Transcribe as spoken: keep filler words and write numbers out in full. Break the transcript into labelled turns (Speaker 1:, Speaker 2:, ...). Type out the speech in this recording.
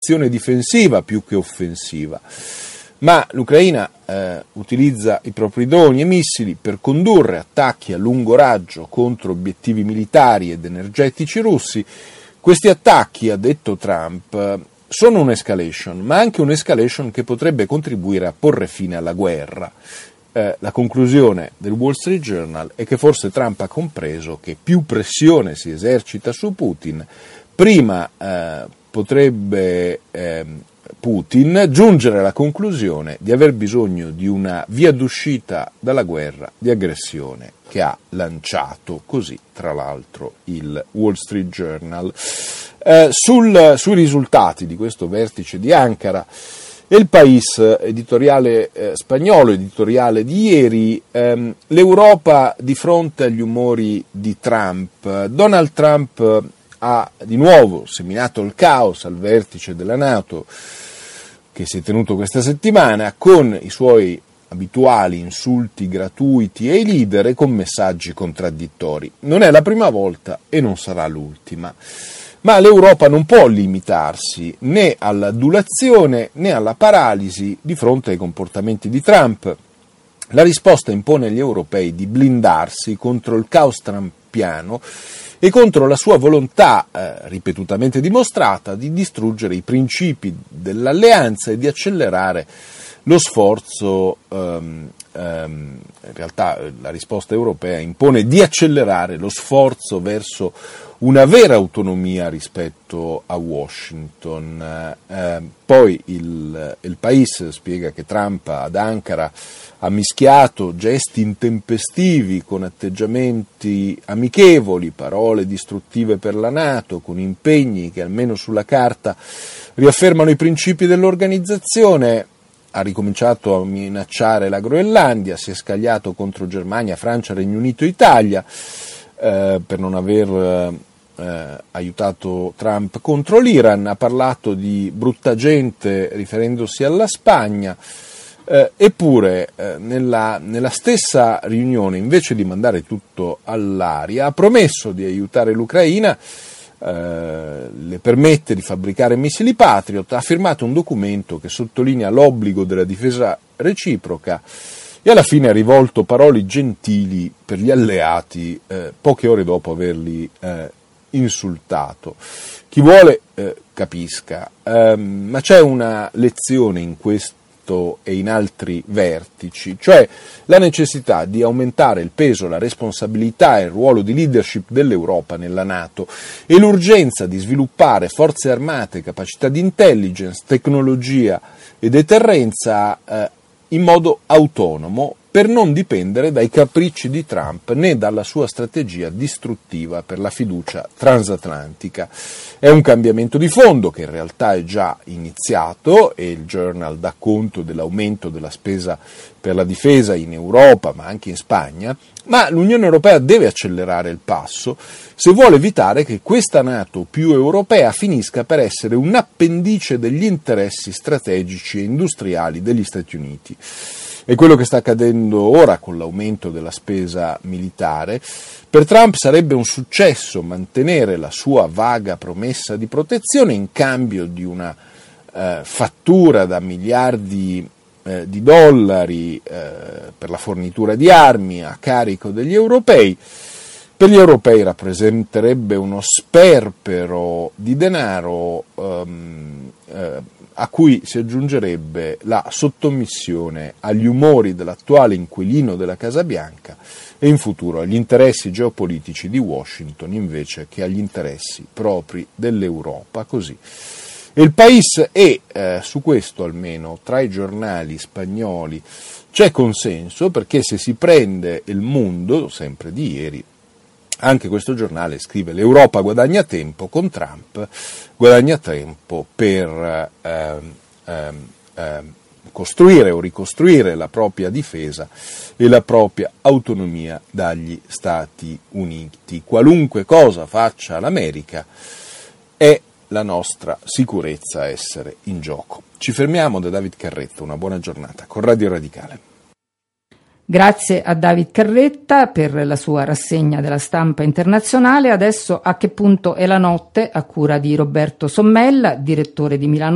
Speaker 1: un'azione difensiva più che offensiva. Ma l'Ucraina eh, utilizza i propri droni e missili per condurre attacchi a lungo raggio contro obiettivi militari ed energetici russi. Questi attacchi, ha detto Trump, sono un'escalation, ma anche un'escalation che potrebbe contribuire a porre fine alla guerra. Eh, la conclusione del Wall Street Journal è che forse Trump ha compreso che più pressione si esercita su Putin, prima eh, potrebbe eh, Putin giungere alla conclusione di aver bisogno di una via d'uscita dalla guerra di aggressione che ha lanciato, così tra l'altro il Wall Street Journal. Eh, sul, sui risultati di questo vertice di Ankara, il País, editoriale eh, spagnolo, editoriale di ieri, ehm, l'Europa di fronte agli umori di Trump. Donald Trump ha di nuovo seminato il caos al vertice della NATO che si è tenuto questa settimana con i suoi abituali insulti gratuiti ai leader e con messaggi contraddittori. Non è la prima volta e non sarà l'ultima. Ma l'Europa non può limitarsi né all'adulazione né alla paralisi di fronte ai comportamenti di Trump. La risposta impone agli europei di blindarsi contro il caos trumpiano e contro la sua volontà, eh, ripetutamente dimostrata, di distruggere i principi dell'alleanza e di accelerare lo sforzo. Um, um, in realtà la risposta europea impone di accelerare lo sforzo verso una vera autonomia rispetto a Washington. Eh, poi il, il País spiega che Trump ad Ankara ha mischiato gesti intempestivi con atteggiamenti amichevoli, parole distruttive per la NATO, con impegni che almeno sulla carta riaffermano i principi dell'organizzazione. Ha ricominciato a minacciare la Groenlandia, si è scagliato contro Germania, Francia, Regno Unito e Italia eh, per non aver eh, aiutato Trump contro l'Iran, ha parlato di brutta gente riferendosi alla Spagna, eh, eppure eh, nella, nella stessa riunione, invece di mandare tutto all'aria, ha promesso di aiutare l'Ucraina, Uh, le permette di fabbricare missili Patriot, ha firmato un documento che sottolinea l'obbligo della difesa reciproca e alla fine ha rivolto parole gentili per gli alleati eh, poche ore dopo averli eh, insultato. Chi vuole eh, capisca, um, ma c'è una lezione in questo e in altri vertici, cioè la necessità di aumentare il peso, la responsabilità e il ruolo di leadership dell'Europa nella NATO e l'urgenza di sviluppare forze armate, capacità di intelligence, tecnologia e deterrenza eh, in modo autonomo per non dipendere dai capricci di Trump né dalla sua strategia distruttiva per la fiducia transatlantica. È un cambiamento di fondo che in realtà è già iniziato e il Journal dà conto dell'aumento della spesa per la difesa in Europa ma anche in Spagna, ma l'Unione Europea deve accelerare il passo se vuole evitare che questa NATO più europea finisca per essere un appendice degli interessi strategici e industriali degli Stati Uniti. È quello che sta accadendo ora con l'aumento della spesa militare. Per Trump sarebbe un successo mantenere la sua vaga promessa di protezione in cambio di una eh, fattura da miliardi eh, di dollari eh, per la fornitura di armi a carico degli europei. Per gli europei rappresenterebbe uno sperpero di denaro um, eh, a cui si aggiungerebbe la sottomissione agli umori dell'attuale inquilino della Casa Bianca e in futuro agli interessi geopolitici di Washington invece che agli interessi propri dell'Europa. Così. E il País è, eh, su questo almeno, tra i giornali spagnoli c'è consenso, perché se si prende Il Mundo, sempre di ieri, anche questo giornale scrive: l'Europa guadagna tempo con Trump, guadagna tempo per ehm, ehm, ehm, costruire o ricostruire la propria difesa e la propria autonomia dagli Stati Uniti. Qualunque cosa faccia l'America è la nostra sicurezza a essere in gioco. Ci fermiamo da David Carretta, una buona giornata con Radio Radicale.
Speaker 2: Grazie a David Carretta per la sua rassegna della stampa internazionale. Adesso A che punto è la notte, a cura di Roberto Sommella, direttore di Milano